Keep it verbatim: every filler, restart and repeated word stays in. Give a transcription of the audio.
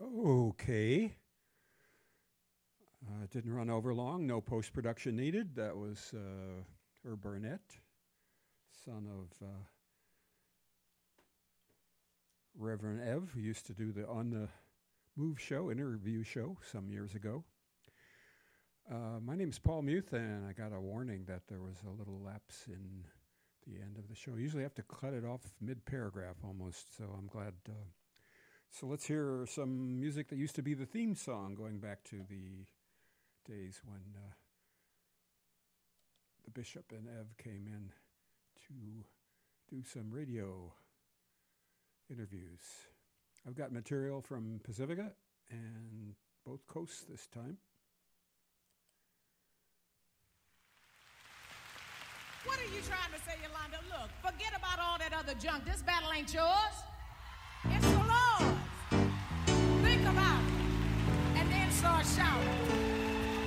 Okay. Uh, it didn't run over long. No post-production needed. That was uh, Herb Burnett, son of uh, Reverend Ev, who used to do the On the Move show, interview show, some years ago. Uh, my name's Paul Muth, and I got a warning that there was a little lapse in the end of the show. Usually I have to cut it off mid-paragraph almost, so I'm glad. Uh, so let's hear some music that used to be the theme song, going back to the days when uh, the Bishop and Ev came in to do some radio interviews. I've got material from Pacifica and both coasts this time. What are you trying to say, Yolanda? Look, forget about all that other junk. This battle ain't yours.